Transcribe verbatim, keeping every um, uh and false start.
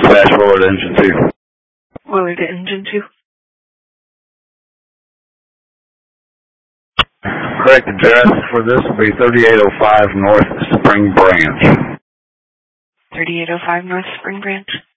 Dispatch, Willard Engine two. Willard Engine two. Correct address for this will be thirty-eight oh five North Spring Branch. thirty-eight oh five North Spring Branch.